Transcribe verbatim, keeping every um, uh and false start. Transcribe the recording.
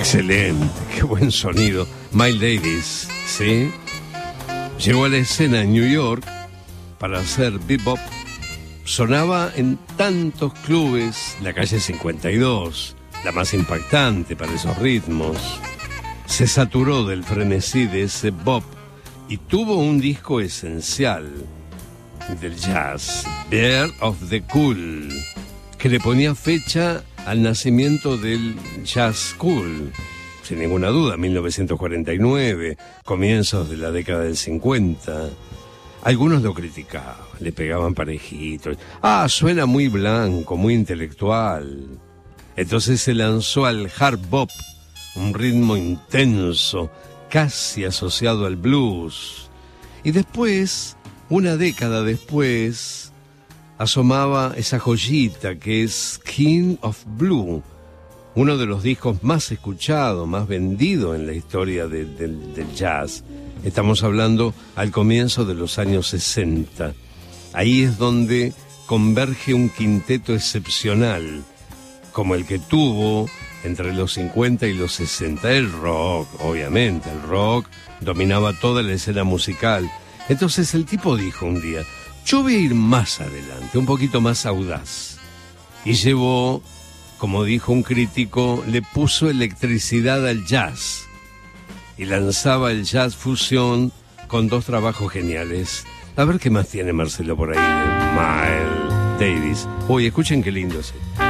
Excelente, qué buen sonido. Miles Davis, ¿sí? Llegó a la escena en New York para hacer bebop. Sonaba en tantos clubes, la calle cincuenta y dos, la más impactante para esos ritmos. Se saturó del frenesí de ese bop y tuvo un disco esencial del jazz, Bear of the Cool, que le ponía fecha al nacimiento del jazz cool, sin ninguna duda, mil novecientos cuarenta y nueve, comienzos de la década del cincuenta. Algunos lo criticaban, le pegaban parejitos. Ah, suena muy blanco, muy intelectual. Entonces se lanzó al hard bop, un ritmo intenso, casi asociado al blues. Y después, una década después, asomaba esa joyita que es King of Blue, uno de los discos más escuchados, más vendidos en la historia de, de, del jazz. Estamos hablando al comienzo de los años sesenta. Ahí es donde converge un quinteto excepcional, como el que tuvo entre los cincuenta y los sesenta. El rock, obviamente, el rock dominaba toda la escena musical. Entonces el tipo dijo un día: yo voy a ir más adelante, un poquito más audaz. Y llevó, como dijo un crítico, le puso electricidad al jazz. Y lanzaba el jazz fusión con dos trabajos geniales. A ver qué más tiene Marcelo por ahí de Miles Davis. Oye, escuchen qué lindo es.